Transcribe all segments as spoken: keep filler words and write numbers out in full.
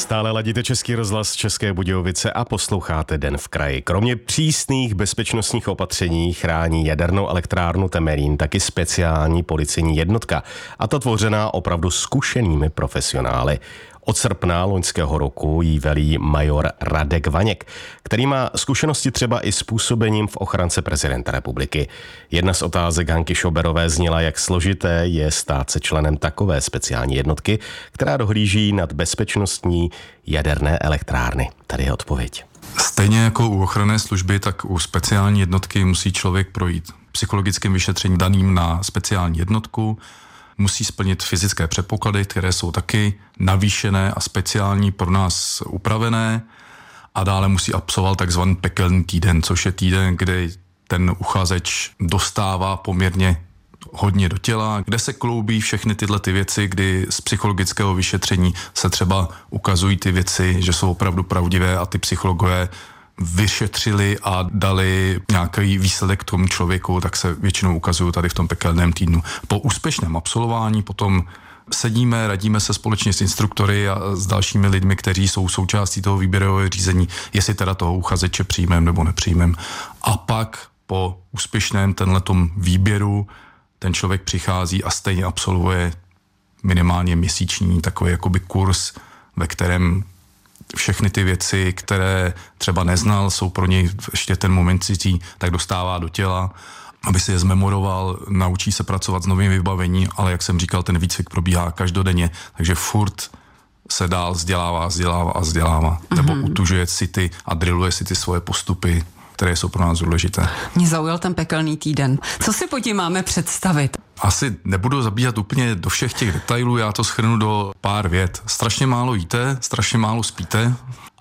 Stále ladíte Český rozhlas České Budějovice a posloucháte Den v kraji. Kromě přísných bezpečnostních opatření chrání jadernou elektrárnu Temelín taky speciální policejní jednotka, a to tvořená opravdu zkušenými profesionály. Od srpna loňského roku jí velí major Radek Vaněk, který má zkušenosti třeba i s působením v ochrance prezidenta republiky. Jedna z otázek Hanky Šoberové zněla, jak složité je stát se členem takové speciální jednotky, která dohlíží nad bezpečnostní jaderné elektrárny. Tady je odpověď. Stejně jako u ochranné služby, tak u speciální jednotky musí člověk projít psychologickým vyšetřením daným na speciální jednotku, musí splnit fyzické předpoklady, které jsou taky navýšené a speciální pro nás upravené, a dále musí absolvovat takzvaný pekelný týden, což je týden, kde ten uchazeč dostává poměrně hodně do těla, kde se kloubí všechny tyhle ty věci, kdy z psychologického vyšetření se třeba ukazují ty věci, že jsou opravdu pravdivé, a ty psychologové vyšetřili a dali nějaký výsledek tomu člověku, tak se většinou ukazují tady v tom pekelném týdnu. Po úspěšném absolvování potom sedíme, radíme se společně s instruktory a s dalšími lidmi, kteří jsou součástí toho výběrového řízení, jestli teda toho uchazeče přijmem nebo nepřijmem. A pak po úspěšném tenhletom výběru ten člověk přichází a stejně absolvuje minimálně měsíční takový jakoby kurz, ve kterém všechny ty věci, které třeba neznal, jsou pro něj ještě ten moment cítí, tak dostává do těla, aby si je zmemoroval, naučí se pracovat s novým vybavením, ale jak jsem říkal, ten výcvik probíhá každodenně, takže furt se dál vzdělává, vzdělává a vzdělává. Mm-hmm. Nebo utužuje si ty a drilluje si ty svoje postupy, které jsou pro nás důležité. Mě zaujal ten pekelný týden. Co si pod tím máme představit? Asi nebudu zabíhat úplně do všech těch detailů, já to shrnu do pár vět. Strašně málo jíte, strašně málo spíte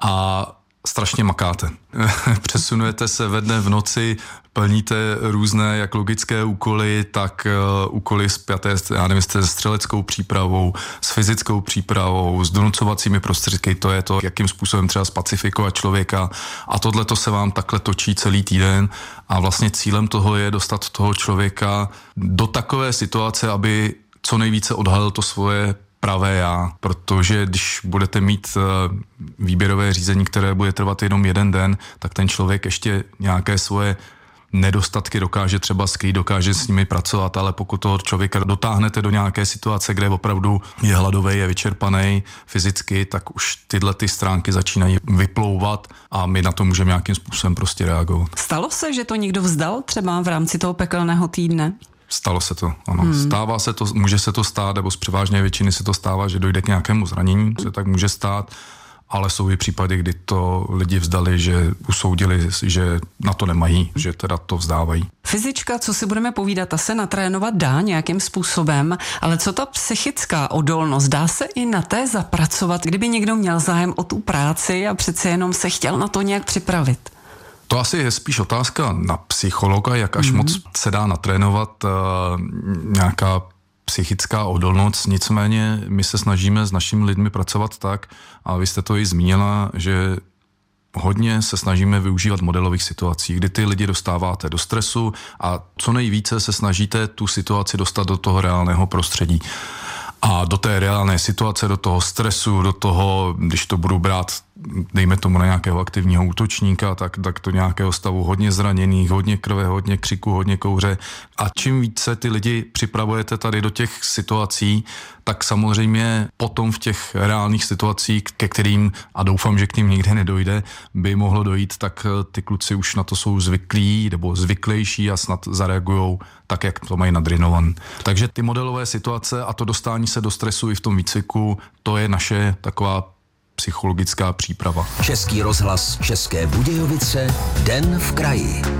a strašně makáte. Přesunujete se ve dne v noci, plníte různé jak logické úkoly, tak uh, úkoly spjaté, já nevím, se střeleckou přípravou, s fyzickou přípravou, s donucovacími prostředky, to je to, jakým způsobem třeba spacifikovat člověka, a tohle to se vám takhle točí celý týden, a vlastně cílem toho je dostat toho člověka do takové situace, aby co nejvíce odhalil to svoje pravé já, protože když budete mít výběrové řízení, které bude trvat jenom jeden den, tak ten člověk ještě nějaké svoje nedostatky dokáže třeba skrýt, dokáže s nimi pracovat, ale pokud toho člověka dotáhnete do nějaké situace, kde opravdu je hladový, je vyčerpaný fyzicky, tak už tyhle ty stránky začínají vyplouvat a my na to můžeme nějakým způsobem prostě reagovat. Stalo se, že to někdo vzdal třeba v rámci toho pekelného týdne? Stalo se to, ano. Hmm. Stává se to, může se to stát, nebo z převážné většiny se to stává, že dojde k nějakému zranění, se tak může stát, ale jsou i případy, kdy to lidi vzdali, že usoudili, že na to nemají, že teda to vzdávají. Fyzička, co si budeme povídat, ta se natrénovat dá nějakým způsobem, ale co ta psychická odolnost, dá se i na té zapracovat, kdyby někdo měl zájem o tu práci a přece jenom se chtěl na to nějak připravit? To asi je spíš otázka na psychologa, jak až mm-hmm. moc se dá natrénovat uh, nějaká psychická odolnost, nicméně my se snažíme s našimi lidmi pracovat tak, a vy jste to i zmínila, že hodně se snažíme využívat modelových situací, kdy ty lidi dostáváte do stresu a co nejvíce se snažíte tu situaci dostat do toho reálného prostředí. A do té reálné situace, do toho stresu, do toho, když to budu brát, dejme tomu na nějakého aktivního útočníka, tak, tak to nějakého stavu hodně zraněných, hodně krve, hodně křiku, hodně kouře. A čím více ty lidi připravujete tady do těch situací, tak samozřejmě potom v těch reálných situacích, ke kterým, a doufám, že k ním nikdy nedojde, by mohlo dojít, tak ty kluci už na to jsou zvyklí nebo zvyklejší a snad zareagujou tak, jak to mají nadrinované. Takže ty modelové situace a to dostání se do stresu i v tom výcviku, to je naše taková psychologická příprava. Český rozhlas České Budějovice, Den v kraji.